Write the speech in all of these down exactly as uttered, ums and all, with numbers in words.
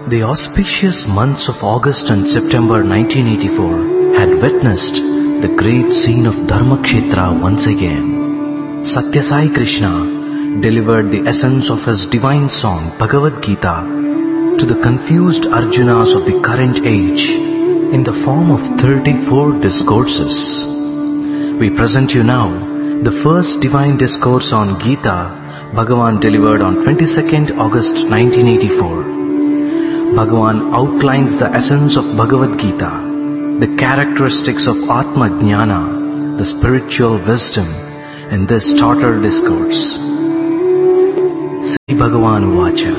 The auspicious months of August and September nineteen eighty-four had witnessed the great scene of Dharmakshetra once again. Satya Sai Krishna delivered the essence of his divine song Bhagavad Gita to the confused Arjunas of the current age in the form of thirty-four discourses. We present you now the first divine discourse on Gita Bhagavan delivered on twenty-second August nineteen eighty-four. Bhagavan outlines the essence of Bhagavad Gita, the characteristics of Atma Jnana, the spiritual wisdom in this starter discourse. Sri Bhagavan Uvacha.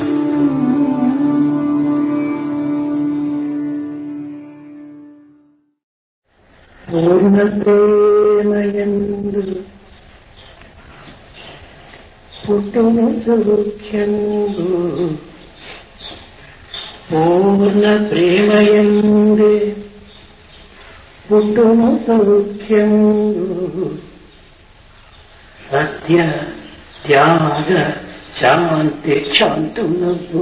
Purnatemayandu Puttumu Saukyandu Purna Premayandu Puttumu Saukyandu Satya Tyaga Shanti Shantunabu.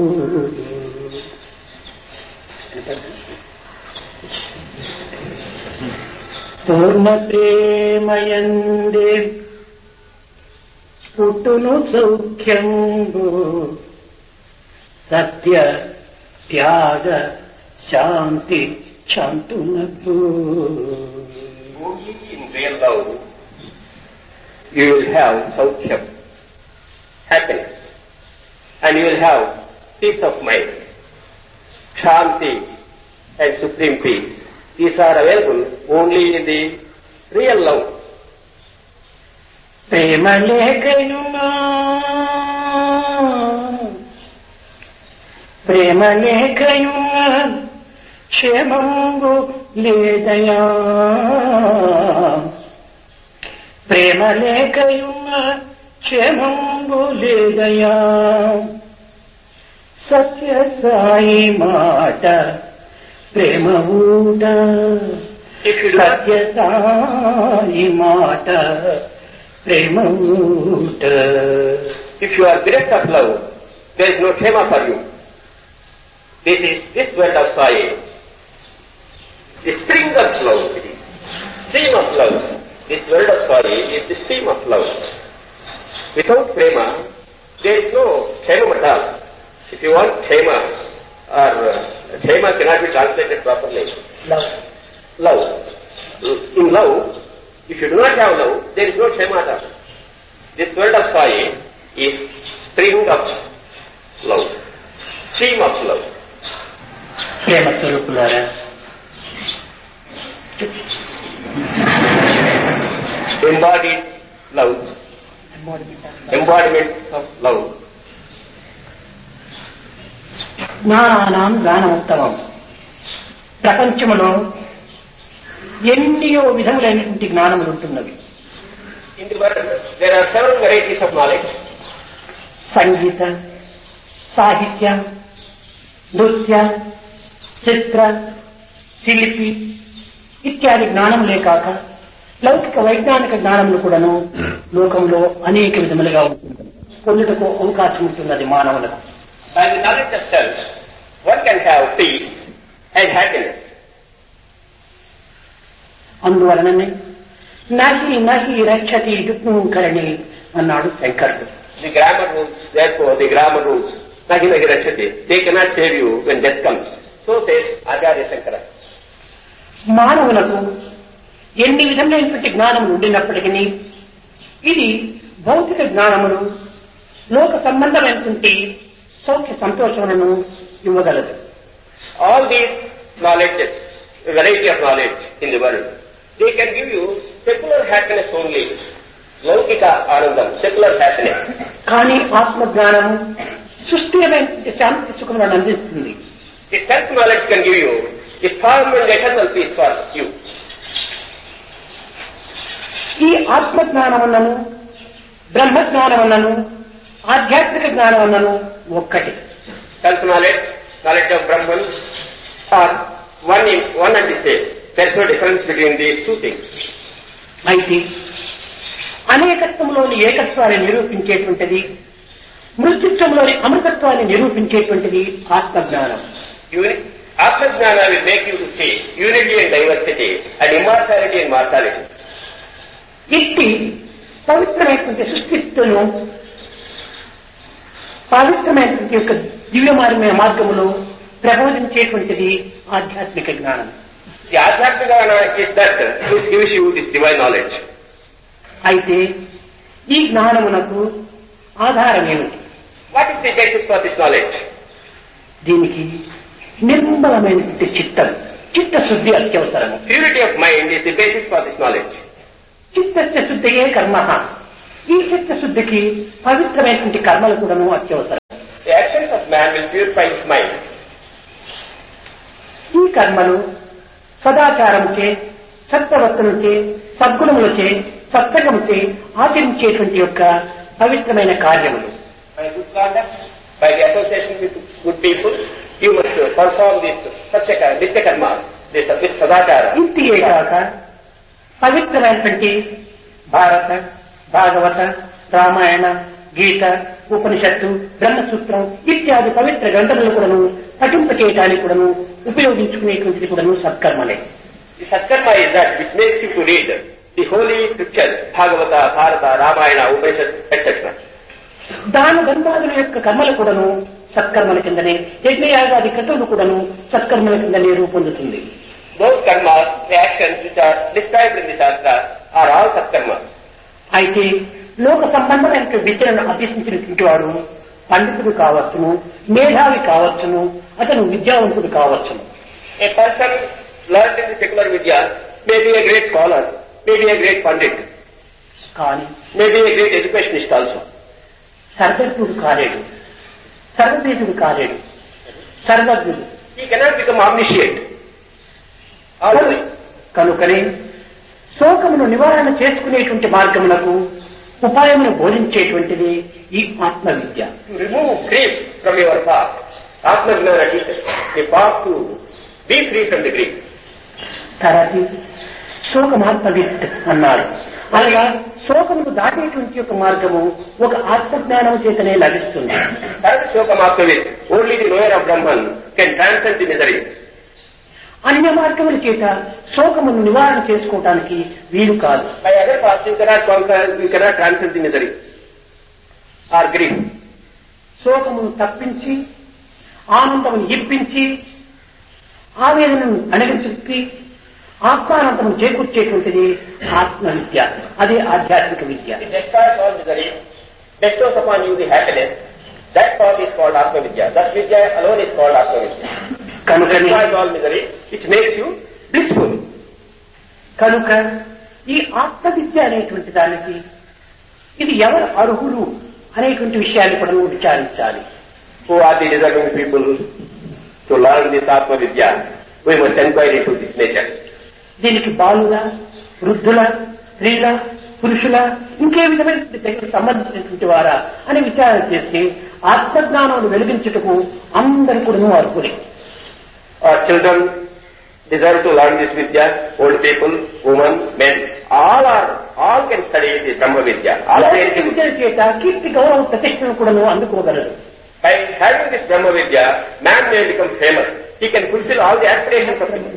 Purna Premayande Puttunu Saukyandu Satya Tyaga Shanti Shantunabu. Only in real love you will have Saukyam, happiness, and you will have peace of mind, Shanti and supreme peace. These are available only in the real love. Prema lekayuna Prema lekayuna Kshemangu ledaya Prema lekayuna Kshemangu ledaya Satya Sai Mata Prema Uda Satya Sai Mata Prema Uda. If you are bereft of love, there is no Kshema for you. This is this word of Sai. The spring of love, it is stream of love. This word of Sai is the stream of love. Without Prema, there is no Kshema at all. If you want Kshema, or uh, Kshema cannot be translated properly. Love. Love. In love, if you do not have love, there is no Kshema at all. This word of Sai is spring of love, stream of love. Prema Swarupulara. Embodied love, embodiment of love. జ్ఞానానాం జ్ఞానోత్తమం. ప్రపంచంలో ఎన్నో విధములైనటువంటి జ్ఞానములు ఉంటున్నవి. In the world, there are several varieties of knowledge. సంగీత, సాహిత్య, నృత్య, చిత్ర, శిల్పి ఇత్యాది జ్ఞానములే కాక లౌకిక వైజ్ఞానిక జ్ఞానములు కూడాను లోకంలో అనేక విధములుగా ఉంటుంది. పొందుటకు అవకాశం ఉంటున్నది మానవులకు. By the knowledge of self, one can have peace and happiness. అందువలననే నహి నహి రక్షతి దుఃఖకరణి అన్నాడు శంకరుడు. The grammar rules, therefore, the grammar rules, nahi nahi rachate, they cannot save you when death comes. So says Acharya Shankara. మానవులకు ఎన్ని విధములైనటువంటి జ్ఞానములు ఉండినప్పటికీ ఇది భౌతిక జ్ఞానములు లోక సంబంధమైనటువంటి సౌఖ్య సంతోషములను ఇవ్వగలదు. All these knowledges, a variety of knowledge in the world, they can give you secular happiness only. Laukika anandam, secular happiness. కానీ ఆత్మజ్ఞానము సృష్టిమైనటువంటి శాంతి సుఖములను అందిస్తుంది. The self-knowledge can give you a firm and eternal peace for you. ఈ ఆత్మజ్ఞానములను బ్రహ్మజ్ఞానములను ఆధ్యాత్మిక జ్ఞానములను ఒక్కటి. Self-knowledge, knowledge of Brahman are one, in, one and the same. There is no difference between these two things. అయితే అనేకత్వంలోని ఏకత్వాన్ని నిరూపించేటువంటిది, మృత్యుత్వంలోని అమృతత్వాన్ని నిరూపించేటువంటిది ఆత్మజ్ఞానం. Uni- Atma-jnana will make you to see unity and diversity and immortality and mortality. ఇట్టి పవిత్రమైనటువంటి సృష్టిత్తును పవిత్రమైనటువంటి యొక్క దివ్యమార్గమైన మార్గములో ప్రబోధించేటువంటిది ఆధ్యాత్మిక జ్ఞానం. The Adhyatmika Gnana is that which gives you this divine knowledge. అయితే ఈ జ్ఞానమునకు ఆధారం ఏమిటి? What is the basis for this knowledge? దీనికి నిర్మలమైనటువంటి చిత్తం, చిత్తశుద్ధి అత్యవసరము. Purity of mind is the basis for this knowledge. చిత్తస్య శుద్ధియే కర్మ. ఈ చిత్తశుద్ధికి పవిత్రమైనటువంటి కర్మలు కూడాను అత్యవసరం. The actions of man will purify his mind. ఈ కర్మలు సదాచారముచే, సత్ప్రవర్తనచే, సద్గుణములచే, సత్సంగముచే ఆచరించేటువంటి యొక్క పవిత్రమైన కార్యములు. By good conduct, by the association with good people, you must perform this satya nitya karma, this, this sadachara. ఇంటియే కాక పవిత్రమైనటువంటి భారత, భాగవత, రామాయణ, గీత, ఉపనిషత్తు, బ్రహ్మసూత్రం ఇత్యాది పవిత్ర గ్రంథములు కూడాను పఠింప చేయడానికి కూడాను ఉపయోగించుకునేటువంటిది కూడాను సత్కర్మలే. The satkarma is that which makes you to read the holy scriptures, Bhagavata, Bharata, Ramayana, Upanishad, et cetera. దాన ధర్మాదుల యొక్క కర్మలు కూడాను సత్కర్మల కిందనే, యజ్ఞయాగాది క్రతువులు కూడాను సత్కర్మల కిందనే రూపొందుతుంది. Those karmas, the actions which are described in the Shastra are all satkarmas. అయితే లోక సంబంధమైన విద్యలను అభ్యసించినటువంటి వాడు పండితుడు కావచ్చును, మేధావి కావచ్చును, అతను విద్యావంతుడు కావచ్చును. A person learned in the secular vidya may be a great scholar, may be a great pandit, కానీ may be a great educationist also. సర్వజ్ఞుడు కాలేడు, సర్వదేశుడు కాలేడు, సర్వజ్ఞుడు. He cannot become omniscient. Always. కనుకనే శోకమును నివారణ చేసుకునేటువంటి మార్గములకు ఉపాయమును బోధించేటువంటిది ఈ ఆత్మ విద్య. To remove grief from your path, Atma-jnana teaches the path to be free from the grief. తరతి శోకమాత్మవిత్ అన్నారు. అనగా శోకమును దాటేటువంటి యొక్క మార్గము ఒక ఆత్మజ్ఞానం చేతనే లభిస్తుంది. That Shokamatmavit, only the knower of Brahman can transcend the misery. అన్య మార్గముల చేత శోకమును నివారణ చేసుకోవటానికి వీలు కాదు. By other paths you cannot conquer, you cannot transcend the misery or grief. శోకమును తప్పించి, ఆనందమును ఇప్పించి, ఆవేదనను అణగించి ఆత్మానందమును చేకూర్చేటువంటిది ఆత్మ విద్య. అదే ఆధ్యాత్మిక విద్య. It destroys all misery, bestows upon you the happiness. That path is called Atma Vidya. That Vidya alone is called Atma Vidya. కనుక Destroys all misery, which makes you blissful. కనుక ఈ ఆత్మ విద్య అనేటువంటి దానికి ఇది ఎవరు అర్హులు అనేటువంటి విషయాన్ని కూడా నువ్వు విచారించాలి. Who are the deserving people to learn this Atma Vidya? We must inquire into this nature. దీనికి బాలుల, వృద్ధుల, స్త్రీల, పురుషుల, ఇంకే విధమైన దగ్గర సంబంధించినటువంటి వారా అని విచారణ చేస్తే ఆత్మజ్ఞానం వెలిగించుటకు అందరూ కూడా అర్హులే. Our children deserve to learn this Vidya, old people, women, men, all are, all can study the Brahma Vidya. All are అలాంటి విద్యల చేత కీర్తి గౌరవ ప్రతిష్టను కూడా అందుకోగలరు. By having this Brahma Vidya, man may become famous. He can fulfill all the aspirations of him.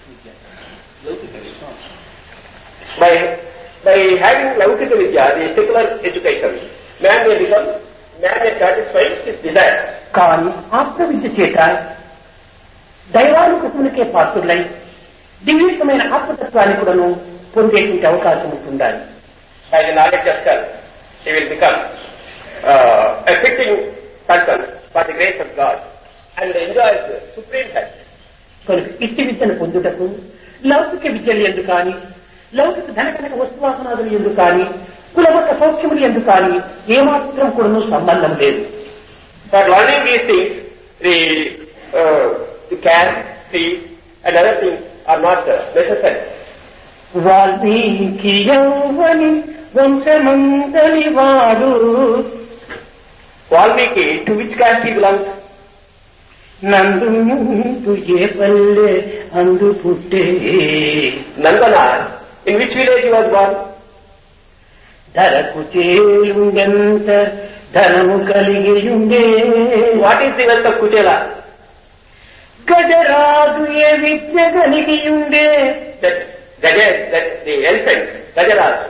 By, by having Laukika Vidya, the secular education, man may become, man may satisfy his desire. కానీ ఆత్మ విద్య చేత దైవానుకృతులకే పాత్రులై దివ్యమైన ఆత్మతత్వాన్ని కూడాను పొందేటువంటి అవకాశం ఉంటుండాలి. By the knowledge of self, he will become uh, a fitting person for the grace of God and enjoys the supreme happiness. కనుక ఇట్టి విద్యను పొందుటకు లౌకిక విద్యలు ఎందు కానీ, లౌకిక ధనకనక వస్తువాసనాదులు ఎందు కానీ, కులమత సౌఖ్యములు ఎందు కానీ ఏమాత్రం కూడాను సంబంధం లేదు. For learning these things, the, uh, the caste, fees and other things are not uh, necessary. Valmiki యౌవని వంశమంతని వాడు. Valmiki, to which caste he belongs? నందు ఏ పల్లె అందు పుట్టే. Nandana, in which village he was born? ధరకు చేయుండెంత ధనము కలిగియుండే. What is the wealth of Kuchela? Gajaraju ఏ విద్య కలిగి ఉండే the elephant, Gajaraj.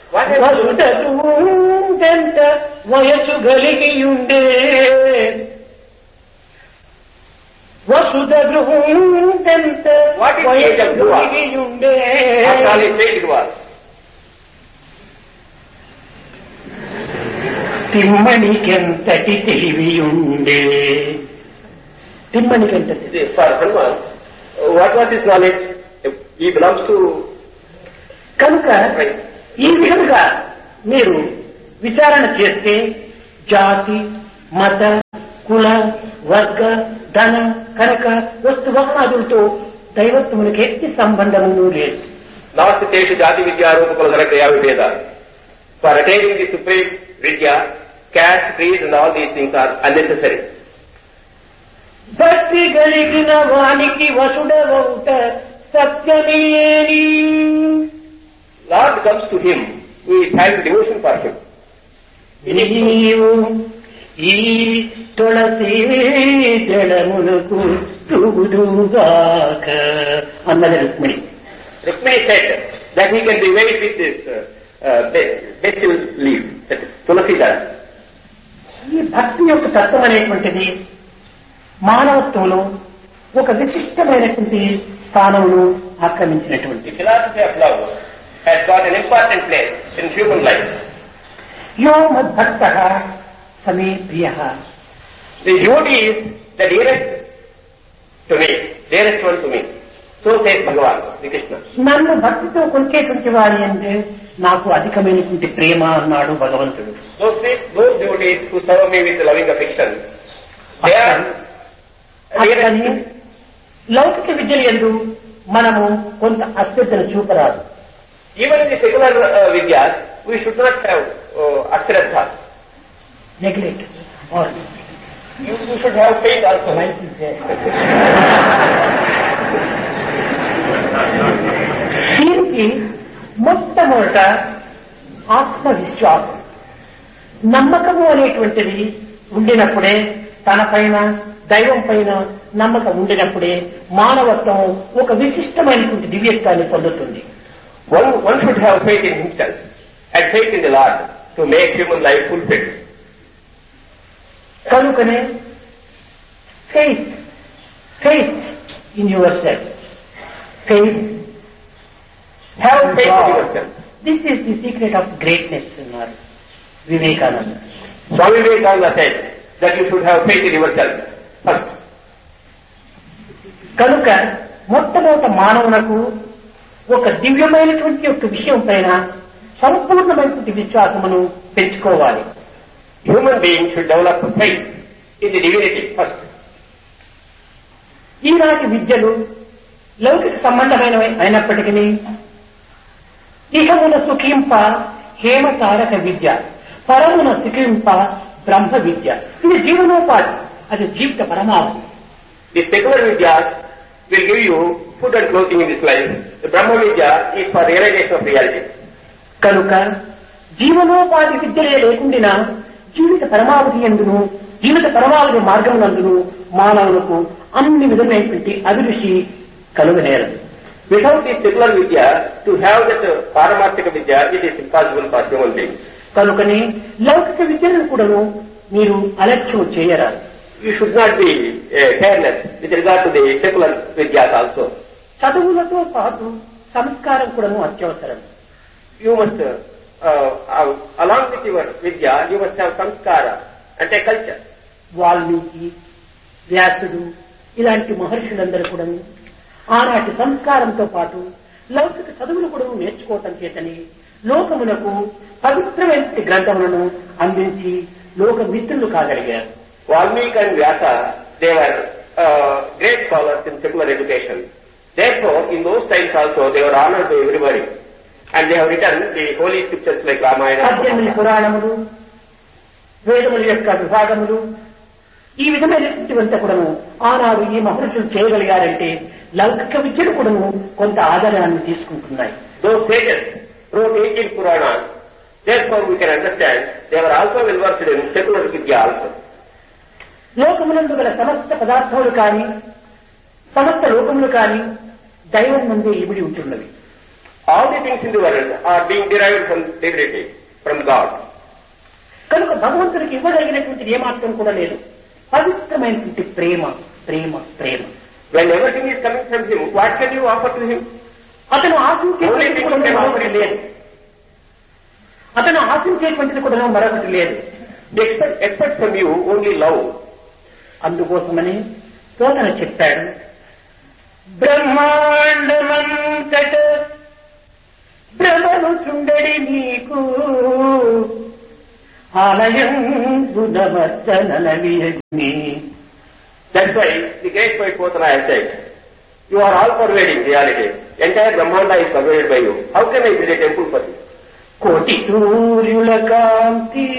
వసుదూంత వయసు కలిగి ఉండే వసుదూంత వయసు కలిగి ఉండే తిమ్మనికెంతటి తెలివి ఉండే తిమ్మనికెంతటి for Hanuman what was his knowledge ఈ బిలాంగ్స్ టు కనుక ఈ విధంగా మీరు విచారణ చేస్తే జాతి మత కుల వర్గ ధన కనుక వస్తు వస్త్రాదులతో దైవత్వమునికి ఎట్టి సంబంధము లేదు. నాస్తికేషు జాతి విద్యారూపకుల కనుక భేద for attaining the supreme Vidya caste creed and all these things are unnecessary. భక్తి కలిగిన వానికి వసుడవౌట సత్యమేని. Lord comes to him who is having devotion for him. నీవు ఈ తులసి జడములకు తుగుదుగాక అన్నది Rukmini. Rukmini said that he can divide with this uh, uh, vegetable leaf, that tulasi dala. ఈ భక్తి యొక్క తత్వం అనేటువంటిది మానవత్వంలో ఒక విశిష్టమైనటువంటి స్థానమును ఆక్రమించినటువంటి. Philosophy of love has got an important place in human life. యో మద్భక్తః సమే ప్రియః. The devotee is the dearest to me, dearest one to me. So says Bhagavan, Sri Krishna. నన్ను భక్తితో కొలిచేటువంటి వారి అంటే నాకు అధికమైనటువంటి ప్రేమ అన్నాడు భగవంతుడు. Those, those devotees who serve me with loving affection, they are అతని లౌకిక విద్యలు యందు మనము కొంత అశ్రద్ధను చూపరాదు. Even in the secular uh, vidyas, we should not have uh, ashraddha. Neglect or you, you should have faith also. దీనికి మొట్టమొదట ఆత్మవిశ్వాసం నమ్మకము అనేటువంటిది ఉండినప్పుడే తన పైన దైవం పైన నమ్మకం ఉండినప్పుడే మానవత్వం ఒక విశిష్టమైనటువంటి దివ్యత్వాన్ని పొందుతుంది. One, one should have faith in himself and faith in the Lord to make human life fulfilled. కనుకనే faith, faith in yourself, faith, have faith in yourself. This is the secret of greatness, Vivekananda. Swami Vivekananda said that you should have faith in yourself first. కనుక మొట్టమొదట మానవునకు ఒక దివ్యమైనటువంటి యొక్క విషయం పైన సంపూర్ణమైనటువంటి విశ్వాసమును పెంచుకోవాలి. Human beings should develop faith in the divinity first. ఈనాటి విద్యలు లౌకిక సంబంధమైనవి అయినప్పటికీ ఇహమున సుఖింప హేమ తారక విద్య, పరమున సుఖింప బ్రహ్మ విద్య. ఇది జీవనోపాధి, అది జీవిత పరమావధి. The secular vidyas will give you food and clothing in this life. The Brahma Vidya is for realization of reality. కనుక జీవనోపాధి విద్యలే లేకుండా జీవిత పరమావధి ఎందును జీవిత పరమావధి మార్గం నందును మానవులకు అన్ని విధమైనటువంటి అభిరుచి కలుగనేరదు. Without the secular vidya, to have that uh, paramarthika vidya, it is impossible for human beings. కనుకనే లౌకిక విద్యలను కూడాను మీరు అలక్ష్యం చేయరాదు. You should not be uh, careless with regard to the secular vidyas also. చదువులతో పాటు సంస్కారం కూడాను అత్యవసరం. You must, uh, uh, along with your vidya, you must have samskara and a culture. Valmiki, వ్యాసుడు ఇలాంటి మహర్షులందరూ కూడా ఆనాటి సంస్కారంతో పాటు లౌకిక చదువులు కూడా నేర్చుకోవటం చేతని లోకమునకు పవిత్రమైన గ్రంథములను అందించి లోక మిత్రులు కాగలిగారు. Valmiki and Vyasa, they were uh, great scholars in secular education. Therefore, in those times also, they were honored by everybody. And they have written the holy scriptures like Ramayana. పద్దెనిమిది పురాణములు, వేదముల యొక్క విభాగములు, ఈ విధమైనటువంటివంతా కూడాను ఆనాడు ఈ మహర్షులు చేయగలిగారంటే లౌకిక విద్యలు కూడాను కొంత ఆధారాన్ని తీసుకుంటున్నాయి. Those sages wrote eighteen Puranas. Therefore, we can understand they were also well versed in secular vidya also. లోకమునందు గల సమస్త పదార్థములు కానీ సమస్త లోకములు కానీ దైవం నుండి ఇమిడి ఉంటున్నవి. All the things in the world are being derived from divinity, from God. కనుక భగవంతుడికి ఇవ్వగలిగినటువంటిది ఏమాత్రం కూడా లేదు. పవిత్రమైనటువంటి ప్రేమ ప్రేమ ప్రేమ. When everything is coming from Him, what can you offer to Him? అతను ఆశించేటువంటిది కూడా మరొకటి లేదు. అతను ఆశించేటువంటిది కూడా మరొకటి లేదు. Expect, expect from you only love. అందుకోసమని పోతన చెప్పాడు, బ్రహ్మాండమంతట భ్రమను చుండడి నీకు ఆలయం గుణవర్తనలవియని. That's why the great poet Potana has said, you are all pervading reality. Entire Brahmanda is pervaded by you. How can I build a temple for you? కోటి సూర్యుల కాంతి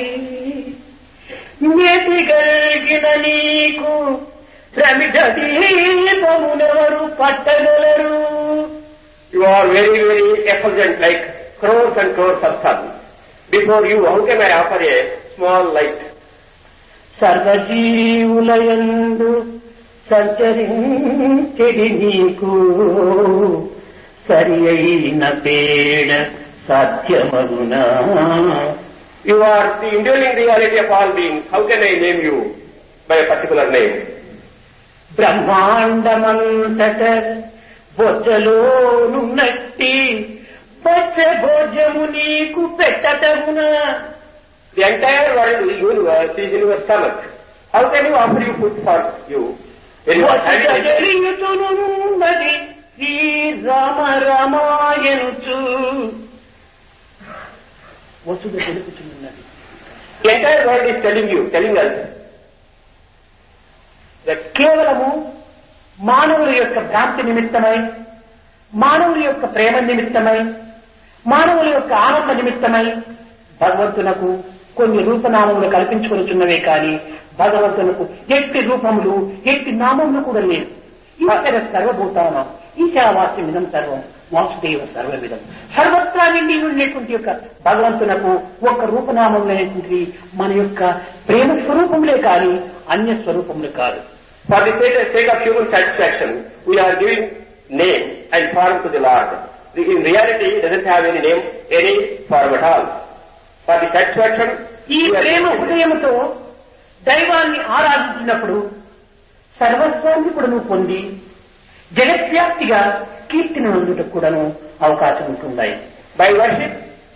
నేతిగల్గిన నీకు ప్రమిద దీపమునెవరు పట్టగలరు. You are very, very effulgent like crores and crores of suns. Before you, how can I offer a small light? సర్వజీవులయందు సంచరించెడి నీకు సరి అయిన పేడ సాధ్యమగునా. You are the indwelling reality of all beings. How can I name you by a particular name? బ్రహ్మాండమంతట బొజ్జలోనున్నట్టి పచ్చ భోజము నీకు పెట్టతగునా. The entire world, the universe, is in your stomach. How can you offer you food for you? When you are తెలియతునున్నది Shri Rama రామాయణుచు. Vasudha తెలుపుతున్నది. The entire world is telling you, telling us that కేవలము మానవుల యొక్క భ్రాంతి నిమిత్తమై, మానవుల యొక్క ప్రేమ నిమిత్తమై, మానవుల యొక్క ఆనంద నిమిత్తమై భగవంతునకు కొన్ని రూపనామములు కల్పించుకొనిచున్నవే కానీ భగవంతునకు ఎట్టి రూపములు ఎట్టి నామములు కూడా లేదు. ఈశ్వర సర్వభూతానం ఈశావాస్యమిదం సర్వం వాసుదేవ సర్వవిధం. సర్వత్రా నిండి ఉండేటువంటి యొక్క భగవంతునకు ఒక రూపనామములైనటువంటి మన యొక్క ప్రేమ స్వరూపములే కానీ అన్య స్వరూపములు కాదు. for the sake, sake of human satisfaction, we are giving name and form to the Lord. In reality, it doesn't have any name, any form at all. For the satisfaction, ఈ ప్రేమ హృదయముతో దైవాన్ని ఆరాధించినప్పుడు సర్వస్వాన్ని కూడా నువ్వు పొంది జగత్వ్యాప్తిగా కీర్తిని పొందుటకు కూడాను అవకాశం ఉంటున్నాయి. By worship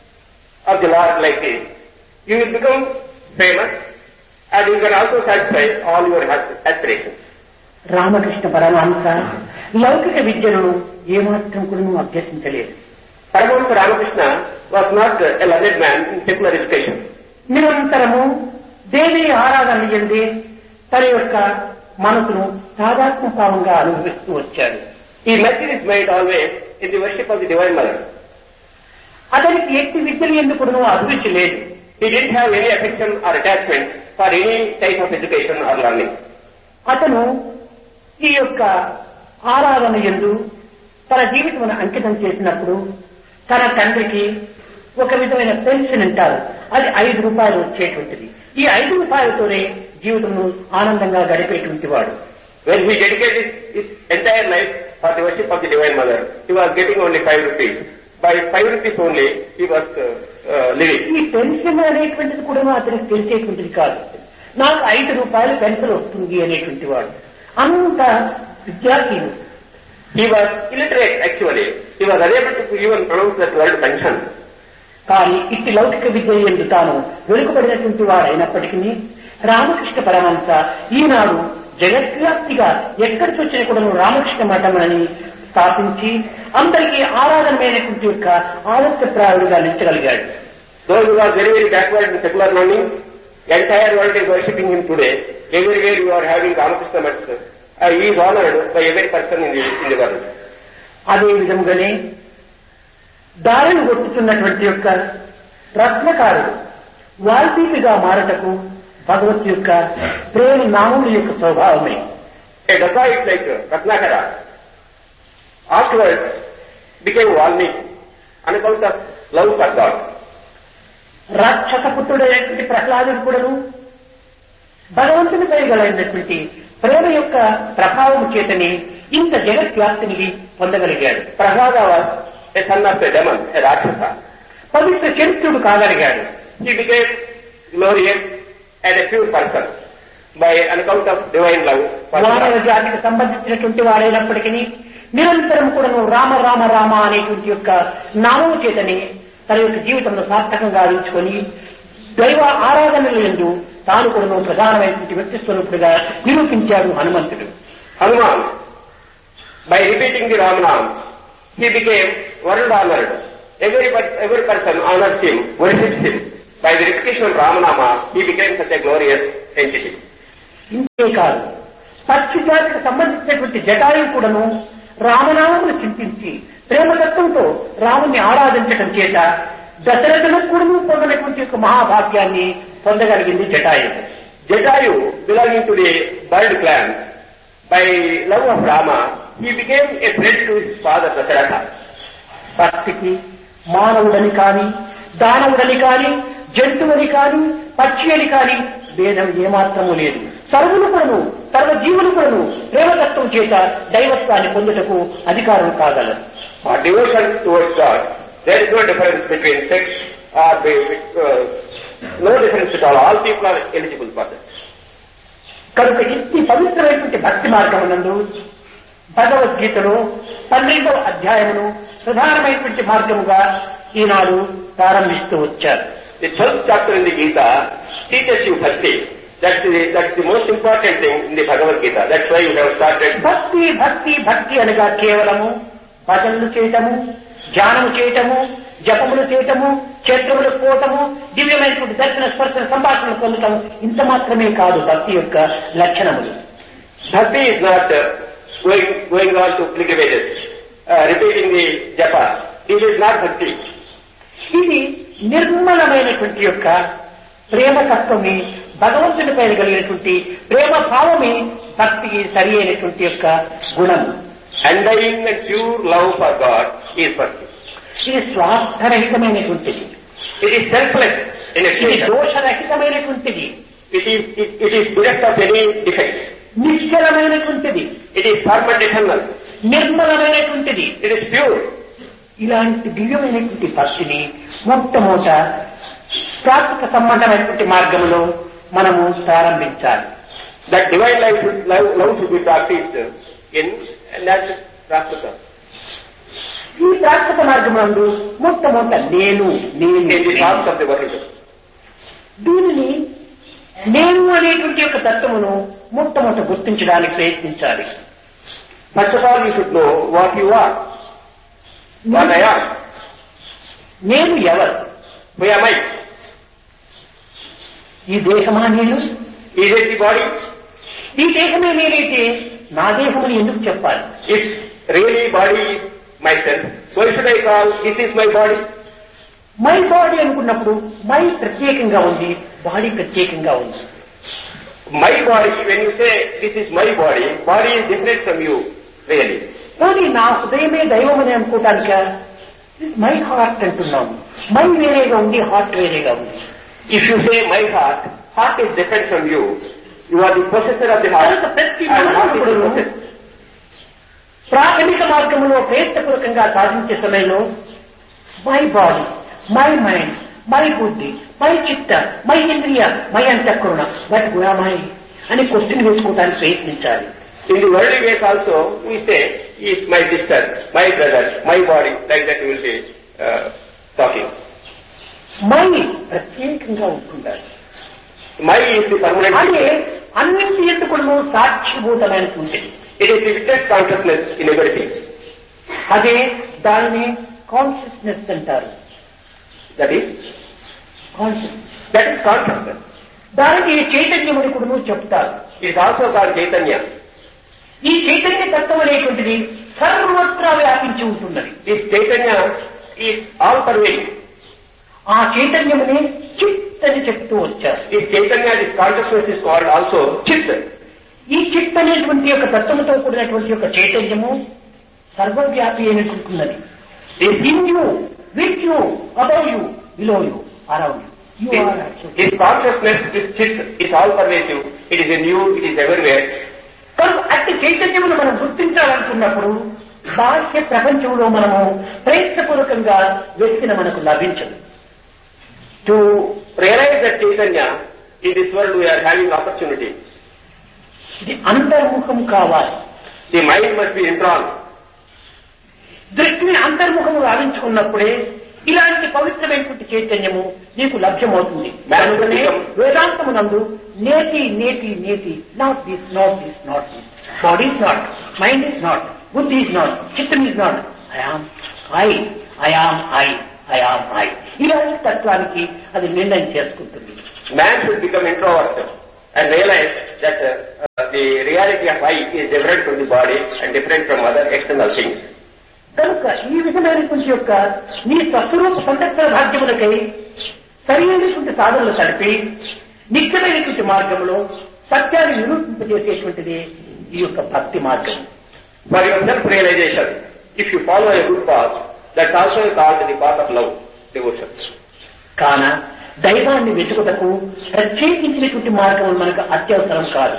of the Lord like this, you will become famous and you can also satisfy all your aspirations. Ramakrishna Paramahamsa లౌకిక విద్యను ఏమాత్రం కూడా అభ్యసించలేదు. Paramahamsa Ramakrishna was not a learned man in secular education. నిరంతరము దేవి ఆరాధన ఎందే తన యొక్క మనసును తాదాత్మ్యభావంగా అనుభవిస్తూ వచ్చాడు. He nurtured his mind always in the worship of the Divine Mother. అతనికి ఎట్టి విద్యలు ఎందుకు అభిరుచి లేదు. He didn't have any affection or attachment for any type of education or learning. అతను ఈ యొక్క ఆరాధన యందు తన జీవితమును అంకితం చేసినప్పుడు తన తండ్రికి ఒక విధమైన పెన్షన్ అంటారు, అది ఐదు రూపాయలు వచ్చేటువంటిది. ఈ ఐదు రూపాయలతోనే జీవితమును ఆనందంగా గడిపేటువంటి వాడు. When he dedicated his, his entire life for the worship of the Divine Mother, he was getting only five rupees. By five rupees only, he was uh, uh, living. ఈ పెన్షన్ అనేటువంటిది కూడా అతనికి తెలిసేటువంటిది కాదు. నాకు ఐదు రూపాయలు పెన్షన్ వస్తుంది అనేటువంటి వాడు అంత విద్యార్థి. He was illiterate actually. He was unable to even pronounce that word pension. కానీ ఇట్టి లౌకిక విద్య ఎందు తాను వెనుకబడినటువంటి వాడు అయినప్పటికీ రామకృష్ణ పరమహంస ఈనాడు జగద్వ్యాప్తిగా ఎక్కడికి వచ్చిన కూడా రామకృష్ణ మఠం అని స్థాపించి అందరికీ ఆరాధనమైనటువంటి యొక్క ఆదర్శప్రాయుడుగా నిలిచగలిగాడు. Though he was very very backward in secular learning, the entire world is worshipping him today. Everywhere you are having Ramakrishna Maths. Uh, he is honored by every person in the, in the world. అదే విధంగానే దారిని కొట్టుతున్నటువంటి యొక్క రత్నకారుడు వాల్మీకిగా మారటకు భగవత్ యొక్క ప్రేమ నామముల యొక్క స్వభావమే. A dacoit like Ratnakara afterwards became Valmiki on account of love for God. రాక్షస పుత్రుడైనటువంటి ప్రహ్లాదుడు కూడాను భగవంతుని పైగలైనటువంటి ప్రేమ యొక్క ప్రభావం చేతని ఇంత జగత్వ్యాప్తిని పొందగలిగాడు. Prahlada was a son of a demon, a Rakshasa. Pavitra చరిత్రుడు కాగలిగాడు. He became glorious and a pure person by an account of divine love. మానవ జాతికి సంబంధించినటువంటి వాడైనప్పటికీ నిరంతరం కూడా రామ రామ రామ అనేటువంటి యొక్క నామము చేతని తన యొక్క జీవితంలో సార్థకంగా ఆలోచుకొని దైవ ఆరాధనల యందు తాను కూడా ప్రధానమైనటువంటి వ్యక్తి స్వరూపుడుగా నిరూపించాడు హనుమంతుడు. Hanuman, by repeating the Ram Nam, he became world honored. Every, every person honors him, worships him. By the repetition of Ramanama, he became such a glorious entity. ఇంతే కాదు, పక్షి జాతికి సంబంధించినటువంటి జటాయువు కూడాను రామనామమును చింతించి ప్రేమతత్వంతో రాముని ఆరాధించడం చేత దశరథులకు కూడా పొందినటువంటి యొక్క మహాభాగ్యాన్ని పొందగలిగింది Jatayu. Jatayu, belonging to the bird clan, by love of Rama, he became a friend to his father Dasharatha. భక్తికి మానవుడని కాని దానవుడని కాని జంతువుని కాని పక్షి అని కాని భేదం ఏమాత్రము లేదు. సర్వులు కూడాను సర్వ జీవులు కూడాను ప్రేమతత్వం చేత దైవత్వాన్ని పొందుటకు అధికారం కాగలరు. For devotion towards God, there is no difference between sex or uh, no difference at all. All people are eligible for that. కనుక ఇంటి పవిత్రమైనటువంటి భక్తి మార్గమునందు భగవద్గీతలో పన్నెండవ అధ్యాయమును ప్రధానమైనటువంటి మార్గముగా ఈనాడు ప్రారంభిస్తూ వచ్చారు. The twelfth chapter in the Gita teaches you bhakti. That's the, that's the most important thing in the Bhagavad Gita. That's why you have started. భక్తి భక్తి భక్తి అనగా కేవలము భజనలు చేయటము, ధ్యానము చేయటము, జపములు చేయటము, క్షేత్రములకు పోవటము, దివ్యమైనటువంటి దర్శన స్పర్శన సంభాషణలు పొందటం ఇంత మాత్రమే కాదు భక్తి యొక్క లక్షణములు. Bhakti is not uh, going, going on to pilgrimages, uh, repeating the japa. This is not bhakti. ఇది నిర్మలమైనటువంటి యొక్క ప్రేమతత్వమే భగవంతునిపై కలిగినటువంటి ప్రేమ భావమే భక్తికి సరి అయినటువంటి యొక్క గుణం. Undying and pure love for God is bhakti. ఇది స్వార్థరహితమైనటువంటిది. It is selfless in ఇది expression. దోషరహితమైనటువంటిది. It is, it, it is bereft of any defect. నిశ్చలమైనటువంటిది. It is firm and eternal. నిర్మలమైనటువంటిది. It is pure. ఇలాంటి దివ్యమైనటువంటి భక్తిని మొట్టమొదట ప్రాకృతిక సంబంధమైనటువంటి మార్గంలో మనము ప్రారంభించాలి. That divine life, love, love should be practiced in, and that's Prakruta. ఈ ప్రాకృతిక మార్గంలో మొట్టమొదట నేను నేను In the task of the world. దీనిని నేను అనేటువంటి యొక్క తత్వమును మొట్టమొదట గుర్తించడానికి ప్రయత్నించాలి. First of all, you should know what you are. What I am. నేను ఎవరు? Who am I? ఈ దేహమా నేను? Is it the body? ఈ దేహమే నేనైతే నా దేహమని ఎందుకు చెప్పాలి? If really body is myself, why should I call this is my body? My body అనుకున్నప్పుడు మై ప్రత్యేకంగా ఉంది, బాడీ ప్రత్యేకంగా ఉంది. My body, when you say this is my body, body is different from you, really. కానీ నా హృదయమే దైవం అని అనుకోవటానిక మై హార్ట్ అంటున్నాము. మై వేరేగా ఉంది, హార్ట్ వేరేగా ఉంది. If you say my heart, heart is different from you. You are the possessor of the heart, ప్రతి and heart is the మానవుడు possessor. ప్రాథమిక మార్గంలో ప్రయత్నపూర్వకంగా సాధించే సమయంలో my body, my mind, my బుద్ధి, మై చిత్త, మై ఇంద్రియ, మై అంతఃకరణ, బట్ గుణమై అని క్వశ్చన్ వేసుకోవడానికి ప్రయత్నించాలి. In the worldly ways also, we say, he is my sister, my brother, my body, like that we will be uh, talking. My ప్రత్యేకంగా ఉంటుండాలి. My is the permanent. అదే అన్నింటి ఎందుకు సాక్షిభూతమైనటువంటిది. It is the witness consciousness in everything. అదే దానిని consciousness అంటారు. That is, conscious that is consciousness. దానికి చైతన్యముని కూడా చెప్తారు. It is also called Chaitanya. ఈ చైతన్య తత్వం అనేటువంటిది సర్వత్రా వ్యాపించి ఉంటున్నది. This Chaitanya is all pervading. ఆ చైతన్యముని చిత్ అని చెప్తూ వచ్చారు. This Chaitanya, this consciousness is called also Chit. ఈ చిత్ అనేటువంటి యొక్క తత్వముతో కూడినటువంటి యొక్క చైతన్యము సర్వవ్యాపి అయినటువంటిది. In you, with you, above you, below you, around you. This consciousness, this Chit is all pervasive. It is in you, it is everywhere. కనుక అట్టి చైతన్యమును మనం గుర్తించాలనుకుంటే అనుకున్నప్పుడు బాహ్య ప్రపంచంలో మనము ప్రయత్నపూర్వకంగా వెతికిన మనకు లభించదు. To realize that Chaitanya, in this world we are having opportunity. ఇది అంతర్ముఖం కావాలి. The mind must be indrawn. దృష్టిని అంతర్ముఖము గావించుకున్నప్పుడే ఇలాంటి పవిత్రమైనటువంటి చైతన్యము నీకు లభ్యమవుతుంది. కనుకనే వేదాంతమునందు నేతి నేతి నేతి not this not this not this body is not, mind is not, బుద్ధి ఇస్ నాట్, చిత్తం is not, I am I I am I I am I ఇలాంటి తత్వానికి అది నిర్ణయం చేసుకుంటుంది. Man should become introvert and realize that uh, uh, the reality of I is different from the body and different from other external things. కనుక ఈ విధమైనటువంటి యొక్క నీ స్వస్వరూప సంరక్షణ భాగ్యములకై సరైనటువంటి సాధనలు తడిపి నిత్యమైనటువంటి మార్గంలో సత్యాన్ని నిరూపింపజేసేటువంటిది ఈ యొక్క భక్తి మార్గం. For your self-realization, if you follow a good path, that's also called the path of love, devotion. కాన దైవాన్ని వెతుకుటకు ప్రత్యేకించినటువంటి మార్గం మనకు అత్యవసరం కాదు.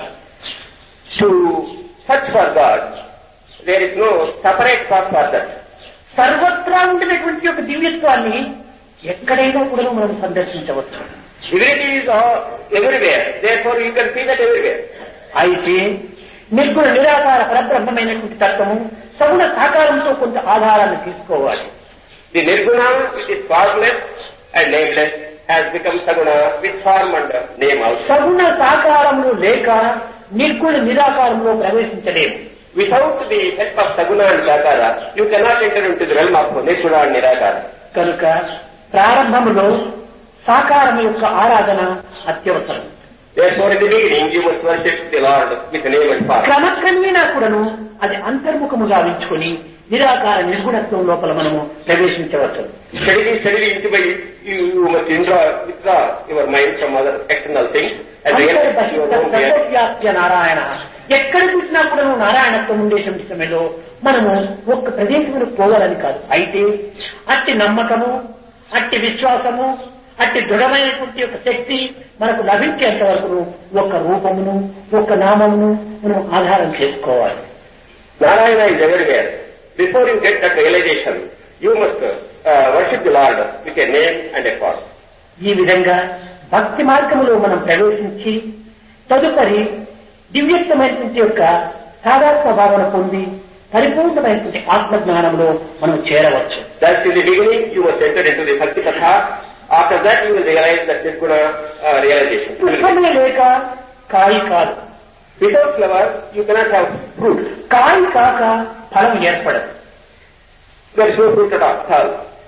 To search for God, there is no separate path for that. సర్వత్రా ఉండినటువంటి యొక్క దివ్యత్వాన్ని ఎక్కడైనా కూడా మనం సందర్శించవచ్చు. Divinity is all, everywhere, therefore you can see that everywhere. అయితే నిర్గుణ నిరాకార పరబ్రహ్మమైనటువంటి తత్వము సగుణ సాకారంతో కొంత ఆధారాన్ని తీసుకోవాలి. The Nirguna, which is formless and nameless, has become Saguna with form and name also. సగుణ సాకారంలో లేక నిర్గుణ నిరాకారంలో ప్రవేశించలేము. Without the help of Saguna and Sakara, you cannot enter into the realm of Nirguna and Nirakara. కనుక ప్రారంభములో సాకారం యొక్క ఆరాధన అత్యవసరం. Therefore, in the beginning, you must worship the Lord with name and form. క్రమక్రమేణా కూడాను అది అంతర్ముఖము గావించుకొని నిరాకార నిర్గుణత్వం లోపల మనము ప్రవేశించవచ్చు. Steadily, steadily, into by you, you must withdraw, withdraw your mind from other external things and realize your own reality. సర్వవ్యాప్య Narayana, ఎక్కడ చూసినా కూడా నారాయణత్వం ఉండేటువంటి సమయంలో మనము ఒక్క ప్రదేశంలో పోవాలని కాదు. అయితే అట్టి నమ్మకము, అట్టి విశ్వాసము, అట్టి దృఢమైనటువంటి యొక్క శక్తి మనకు లభించేంత వరకు ఒక రూపమును, ఒక నామమును మనం ఆధారం చేసుకోవాలి. Narayana is everywhere. Before you get that realization, you must uh, worship the Lord with a name and a form. ఈ విధంగా భక్తి మార్గములో మనం ప్రవేశించి తదుపరి దివ్యత్వమైనటువంటి యొక్క సాధాత్మ భావన పొంది పరిపూర్ణమైనటువంటి ఆత్మజ్ఞానంలో మనం చేరవచ్చు. That in the beginning you must enter into the Bhakti Patha. After that you will realize that this Guna uh, realization. పుష్పమే లేక కాయి కాదు. Without flower you cannot have fruit. కాయి కాక ఫలం ఏర్పడదు. There is no fruit at all.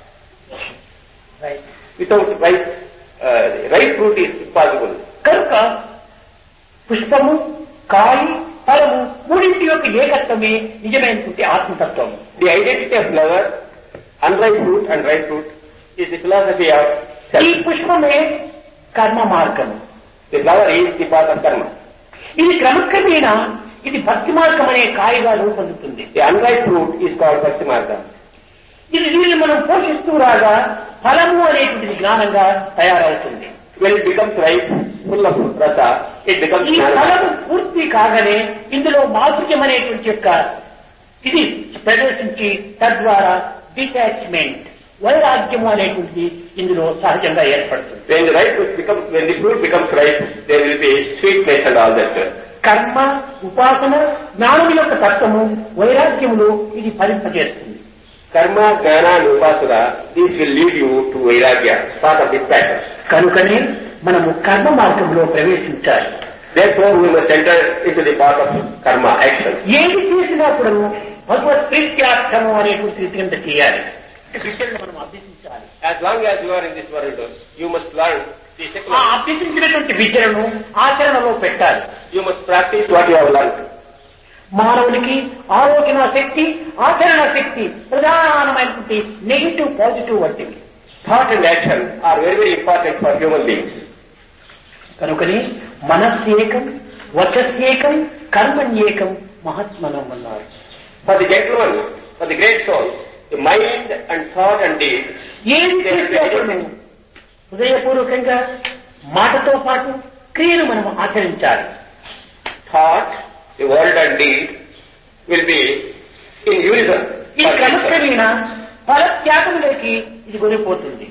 Right. Without ripe, uh, ripe fruit is impossible. కనుక పుష్పము, కాయి, ఫలము మూడింటి యొక్క ఏకత్వమే నిజమైనటువంటి ఆత్మతత్వం. The identity of flower, unripe fruit and ripe fruit is the philosophy of ఈ self. పుష్పమే కర్మ మార్గము. The flower is the path of karma. ఇది క్రమక్రమేణా ఇది భక్తి మార్గం అనే కాయగా రూపొందుతుంది. The unripe fruit is called Bhakti Marga. ఇది దీన్ని మనం పోషిస్తూ రాగా ఫలము అనేటువంటిది జ్ఞానంగా తయారవుతుంది. When it becomes ripe, full of rasa, it becomes ఈ jnana. ఫలము పూర్తి కాగానే ఇందులో మాధుర్యం అనేటువంటి యొక్క ఇది ప్రదర్శించి తద్వారా డిటాచ్మెంట్, వైరాగ్యము అనేటువంటిది ఇందులో సహజంగా ఏర్పడుతుంది. When the ripe fruit becomes, when the fruit becomes ripe, there will be sweetness and all that. కర్మ, ఉపాసన, జ్ఞానం యొక్క తత్వము వైరాగ్యములో ఇది ఫలింపజేస్తుంది. Karma, Jnana and Upasana, these will lead you to Vairagya, part of this pattern. కనుకనే మనము కర్మ మార్గంలో ప్రవేశించాలి. Therefore, we must enter into the path of karma, action. ఏది చేసినా కూడా భగవత్ ప్రీత్యార్థము అనేటువంటి రీతిగా చేయాలి. విషయంలో మనం అభ్యసించాలి. As long as you are in this world, you must learn the ఆ secular. అభ్యసించినటువంటి విద్యలను ఆచరణలో పెట్టాలి. You must practice what you have learned. మానవునికి ఆలోచన శక్తి, ఆచరణ శక్తి ప్రధానమైనటువంటి నెగిటివ్, పాజిటివ్ వంటివి. Thought and action are very, very important for human beings. కనుకని మనస్సేకం, వచస్యేకం, కర్మణ్యేకం మహాత్మనం అన్నారు. For the gentleman, for the great soul, the mind and thought and deed, ఏది చేసినప్పుడు హృదయపూర్వకంగా మాటతో పాటు క్రియను మనం ఆచరించాలి. thought, the word and deed will be in unison. ఈ క్రమక్రమేణ ఫలత్యాగంలోకి ఇది కొనిపోతుంది.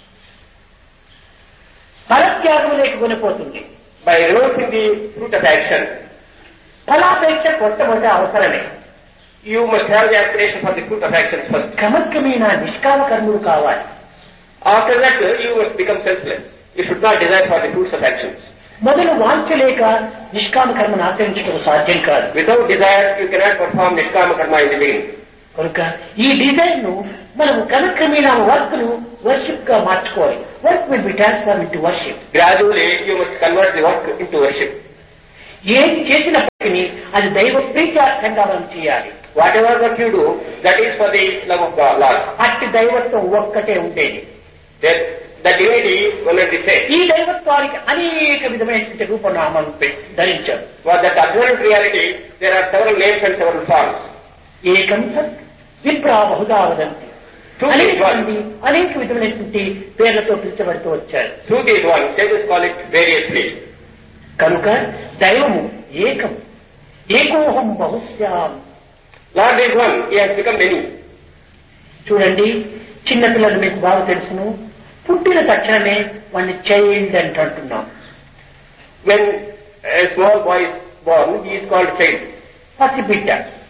ఫలత్యాగంలోకి కొనిపోతుంది. By renouncing the fruit of action, ఫలాపేక్ష మొట్టమొదటి అవసరమే. you must have the aspiration for the fruit of action first. క్రమక్రమేణ నిష్కామ కర్మలు కావాలి. After that, you must become selfless. You should not desire for the fruits of actions. మొదలు వాంఛలేక నిష్కామ కర్మను ఆచరించడం సాధ్యం కాదు. Without desire, you cannot perform nishkama karma in the beginning. కనుక ఈ డిజైన్ ను మనం క్రమక్రమేణా వర్క్ ను వర్షిప్ గా మార్చుకోవాలి. Work will be transform into worship. Gradually, you must convert the work into worship. ఏది చేసినప్పటికీ అది దైవ ప్రీత్యార్థంగా మనం చేయాలి. Whatever work you do, that is for the love of God, Lord. అట్టి దైవత్వం ఒక్కటే ఉండేది. That the divinity will not be saved. ఈ దైవత్వానికి అనేక విధమైనటువంటి రూపనామాలు ధరించారు. For that absolute reality, there are several names and several forms. ఏకం సత్ విప్రా బహుదా వదంతి. అనేక మంది అనేక విధమైనటువంటి పేర్లతో పిలిచబడుతూ వచ్చారు. Truth is one, sages call it variously. కనుక దైవము ఏకం, ఏకోహం బహుశ్యాం. Lord is one, he has become many. చూడండి, చిన్నపిల్లలు మీకు బాగా తెలుసును. పుట్టిన తక్షణమే వాడిని చైల్డ్ అంటే అంటున్నాం. When a small boy is born, he is called child. పసిబిడ్డ,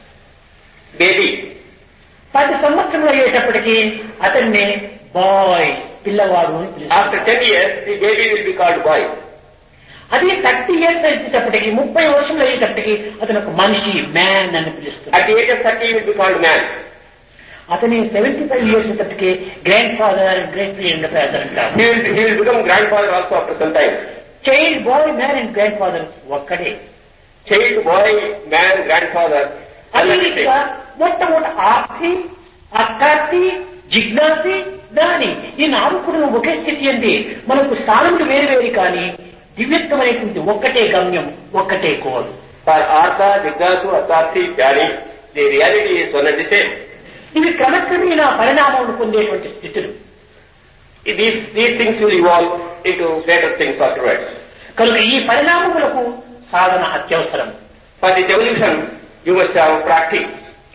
Baby. పది సంవత్సరంలో అయ్యేటప్పటికీ అతన్నే బాయ్, పిల్లవాడు అని పిలుస్తారు. After ten years, the baby will be called boy. అది థర్టీ ఇయర్స్ అయ్యేటప్పటికి, ముప్పై వర్షంలో అయ్యేటప్పటికి అతను ఒక మనిషి, మ్యాన్ అని పిలుస్తారు. At the age of thirty, he will be called man. అతని సెవెంటీ ఫైవ్ ఇయర్స్ అయ్యేటప్పటికి grand father, great grand father అంటారు. He will, he will become grandfather also after some time. Child, bye, man and grand father ఒక్కడే. Child, boy, man, grandfather. అదేవిధంగా మొట్టమొదటి ఆర్తి, అక్కార్తి, జిజ్ఞాసి, దాని ఈ నాలుగు ఒకే స్థితి అండి. మనకు స్థానములు వేరు వేరు కానీ దివ్యత్వమైనటువంటి ఒక్కటే గమ్యం, ఒక్కటే goal. For Artha, Jignasu, Asarthi, Jnani, the reality is one and the same. ఇవి క్రమక్రమేణ పరిణామం పొందేటువంటి స్థితులు. These, these things will evolve into greater things afterwards. కనుక ఈ పరిణామములకు సాధన అత్యవసరం. For this evolution, you must have practice.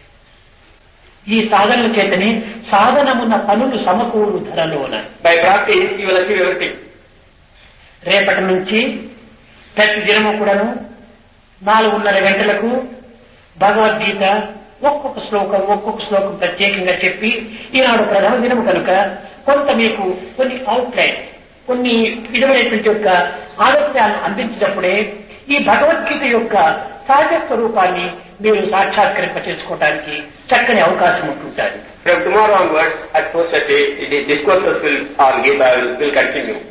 ఈ సాధనల చేతనే సాధనమున్న పనులు సమకూరు ధరలోన. By practice, you will achieve everything. రేపటి నుంచి ప్రతి దినము కూడాను నాలుగున్నర గంటలకు భగవద్గీత ఒక్కొక్క శ్లోకం ఒక్కొక్క శ్లోకం ప్రత్యేకంగా చెప్పి, ఈనాడు ప్రధాన దినము కనుక కొంత మీకు కొన్ని అవుట్లైన్, కొన్ని విధమైనటువంటి యొక్క ఆదర్శాలను అందించినప్పుడే ఈ భగవద్గీత యొక్క సహజ స్వరూపాన్ని మీరు సాక్షాత్కరింప చేసుకోవడానికి చక్కని అవకాశం ఉంటుంటారు. From tomorrow onwards, at four thirty, the discourses will on Gita will, will continue.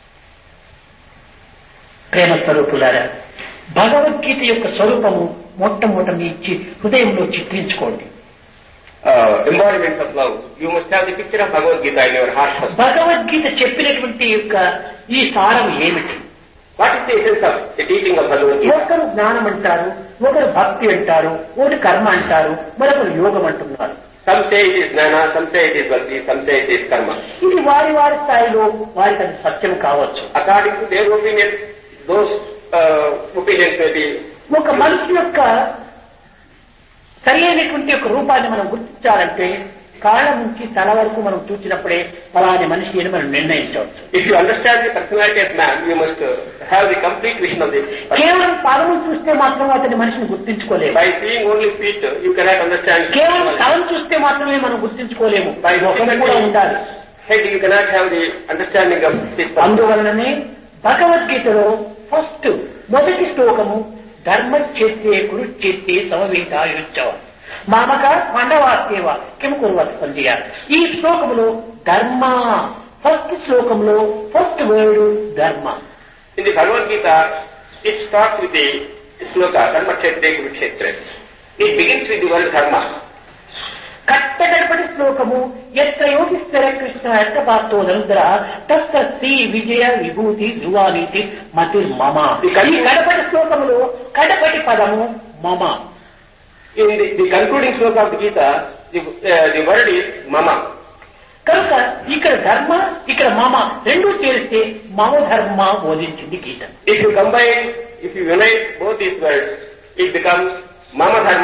ప్రేమ స్వరూపులారా, భగవద్గీత యొక్క స్వరూపము మొట్టమొదటి మీ హృదయంలో చిత్రించుకోండి. Uh, embodiments of love. You must have the picture of Bhagavad Gita in your heart first. Bhagavad Gita చెప్పినటువంటి యొక్క ఈ సారం ఏమిటి? What is the essence of the teaching of Bhagavad Gita? ఒకరు జ్ఞానం అంటారు, ఒకరు భక్తి అంటారు, ఒకరు కర్మ అంటారు, మరొకరు యోగం అంటున్నారు. Some say it is jnana, some say it is bhakti, some say it is karma. ఇది వారి వారి స్థాయిలో వారికి అది సత్యం కావచ్చు. According to their opinion, those uh, opinions may be. ఒక మనిషి యొక్క సరి అయినటువంటి యొక్క రూపాన్ని మనం గుర్తించాలంటే కాళ్ళ నుంచి తల వరకు మనం చూసినప్పుడే ఫలాని మనిషి అని మనం నిర్ణయించవచ్చు. If you understand the personality of man, you must uh, have the complete vision of the person. కేవలం పాదములు చూస్తే మాత్రం అతని మనిషిని గుర్తించుకోలేము. By seeing only feet, you cannot understand. కేవలం తలను చూస్తే మాత్రమే మనం గుర్తించుకోలేము. ముఖం కూడా ఉండాలి. Head, you cannot have the understanding of this person. అందువలననే భగవద్గీతలో ఫస్ట్ మొదటి శ్లోకము ధర్మక్షేత్రే కురుక్షేత్రే సమవేతాయుచ్చవ మామక పాండవాస్యేవ కిం కుర్వత్ సంధ్య. ఈ శ్లోకములో ధర్మ, ఫస్ట్ శ్లోకంలో ఫస్ట్ వర్డ్ ధర్మ. In the Bhagavad Gita, it starts with the sloka, dharma kshetre kurukshetre. It begins with the word dharma. కట్టగడపటి శ్లోకము ఎత్ర యోగిస్తర కృష్ణ ఎత్తపాత్తో ధనుద్ర తస్త శ్రీ విజయ విభూతి ధ్రువానీతి మతిర్మమ. ఈ కడపటి శ్లోకములో కడపటి పదము మమ. In the, the concluding sloka of the Gita, the, uh, the word is mama. కనుక ఇక్కడ ధర్మ, ఇక్కడ మమ రెండూ చేరిస్తే మమ ధర్మ బోధించింది గీత. If you combine, if you unite both these words, it becomes mama dharma.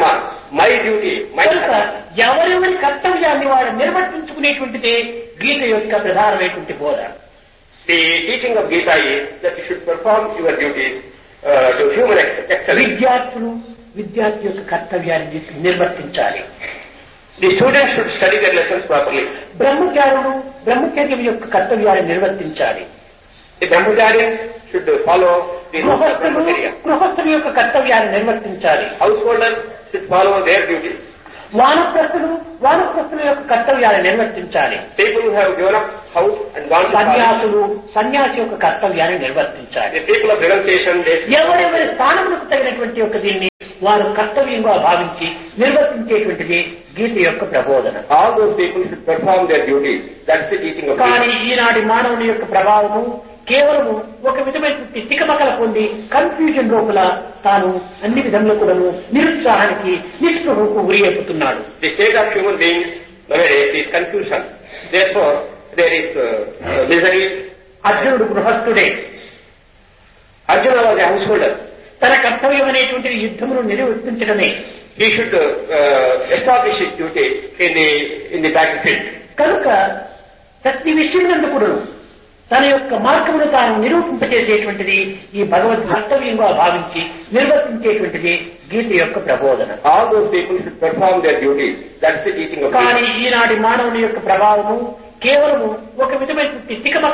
my duty, my కనుక ఎవరెవరి కర్తవ్యాన్ని వాడు నిర్వర్తించుకునేటువంటిదే గీత యొక్క ప్రధానమైనటువంటి బోధ. The teaching of Gita is that you should perform your duties uh, to human excellence. విద్యార్థులు విద్యార్థి యొక్క కర్తవ్యాన్ని నిర్వర్తించాలి. The students should study their lessons properly. బ్రహ్మచారులు బ్రహ్మచర్యం యొక్క కర్తవ్యాన్ని నిర్వర్తించాలి. The brahmachari should follow the rules of brahmacharya. గృహస్థుల యొక్క కర్తవ్యాన్ని నిర్వర్తించాలి. Householders should follow their duties. వానప్రస్థులు వానప్రస్థుల యొక్క కర్తవ్యాన్ని నిర్వర్తించాలి. People who have given up house and gone to సన్యాసులు సన్యాసి యొక్క కర్తవ్యాన్ని నిర్వర్తించాలి. the people of renunciation, they ఎవరెవరి స్థానములకు తగినటువంటి యొక్క దీన్ని వారు కర్తవ్యంగా భావించి నిర్వర్తించేటువంటిది గీత యొక్క ప్రబోధన. all those people should perform their duties. That's the teaching of కానీ Gita. ఈనాటి మానవుని యొక్క ప్రభావము కేవలము ఒక విధమైన తికమకల పొంది కన్ఫ్యూజన్ లోపల తాను అన్ని విధంలో కూడాను నిరుత్సాహానికి నిస్పృహకు గురి అయిపోతున్నాడు. The state of human beings nowadays is confusion. Therefore, there is uh, uh, misery. అర్జునుడు గృహస్థుడే. Arjuna was a householder. తన కర్తవ్యం అనేటువంటిది యుద్ధమును నిర్వర్తించడమే. He should uh, uh, establish his duty in the in the battlefield. కనుక ప్రతి విషయమునందు కూడాను తన యొక్క మార్గమును తాను నిరూపింపచేసేటువంటిది ఈ భగవద్ కర్తవ్యంగా భావించి నిర్వర్తించేటువంటిది గీత యొక్క ప్రబోధన. All those people should perform their duties. That's the teaching of కానీ Gita. ఈనాటి మానవుని యొక్క ప్రభావము కేవలము ఒక విధమైన తికమ